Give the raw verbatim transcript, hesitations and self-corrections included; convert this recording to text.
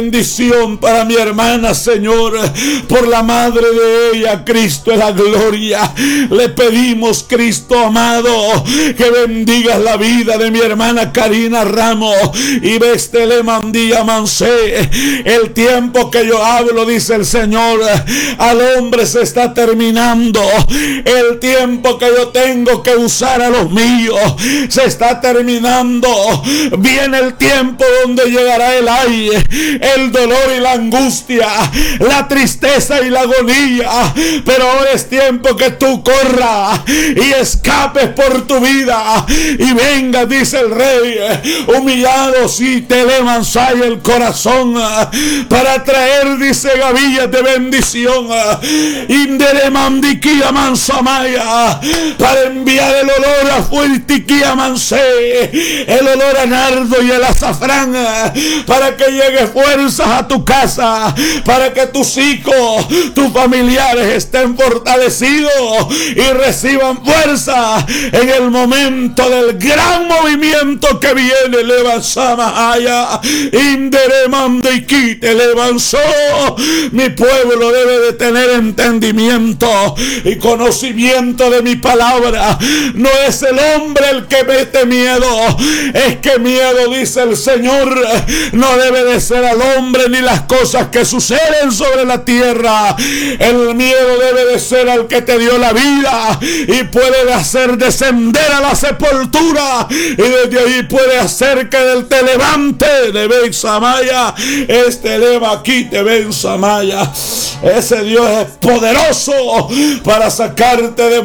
bendición para mi hermana, Señor, por la madre de ella. Cristo es la gloria. Le pedimos, Cristo amado, que bendigas la vida de mi hermana Karina Ramos y Bestele Mandía Mancé. El tiempo que yo hablo, dice el Señor, al hombre se está terminando. El tiempo que yo tengo que usar a los míos se está terminando. Viene el tiempo donde llegará el aire, el dolor y la angustia, la tristeza y la agonía, pero ahora es tiempo que tú corras y escapes por tu vida y venga, dice el Rey, humillado si te levantas el corazón para traer, dice, gavillas de bendición, Inderemandiquía Mansamaya, para enviar el olor a Fuertiquía Mansé, el olor a nardo y el azafrán, para que llegue fuerzas a tu casa, para que tus hijos, tus familiares estén fortalecidos y reciban fuerza en el momento del gran movimiento que viene. Levansamaya, Inderemandiquite levanzó. Mi pueblo debe de tener entendimiento y conocimiento de mi palabra. No es el hombre el que mete miedo, es que miedo, dice el Señor, no debe de ser al hombre ni las cosas que suceden sobre la tierra. El miedo debe de ser al que te dio la vida y puede hacer descender a la sepultura, y desde ahí puede hacer que del te levante de Bensamaya, este leva aquí te Bensamaya. Ese Dios es poderoso para sacarte de